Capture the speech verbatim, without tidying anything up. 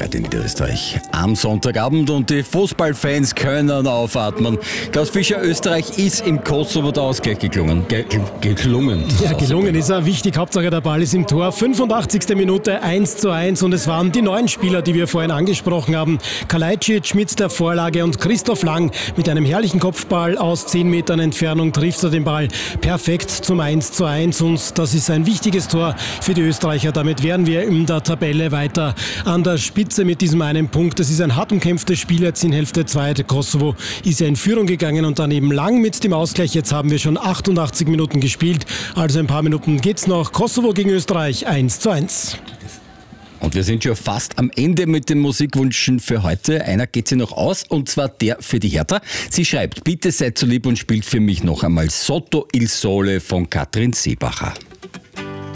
heute in Niederösterreich am Sonntagabend und die Fußballfans können aufatmen. Klaus Fischer, Österreich ist im Kosovo der Ausgleich geklungen. Ge geklungen. Ja, gelungen ist er. Wichtig, Hauptsache der Ball ist im Tor. fünfundachtzigste Minute, eins zu eins und es waren die neuen Spieler, die wir vorhin angesprochen haben. Kalajdzic mit der Vorlage und Christoph Lang mit einem herrlichen Kopfball aus zehn Metern Entfernung trifft er den Ball perfekt zum eins zu eins und das ist ein wichtiges Tor für die Österreicher. Damit wären wir in der Tabelle weiter an der Spitze mit diesem einen Punkt. Es ist ein hart umkämpftes Spiel jetzt in Hälfte zwei. Der Kosovo ist ja in Führung gegangen und dann eben Lang mit dem Ausgleich. Jetzt haben wir schon achtundachtzig Minuten gespielt, also ein paar Minuten geht's noch. Kosovo gegen Österreich eins zu eins. Und wir sind schon fast am Ende mit den Musikwünschen für heute. Einer geht sie noch aus, und zwar der für die Hertha. Sie schreibt, bitte seid so lieb und spielt für mich noch einmal Sotto il Sole von Katrin Seebacher.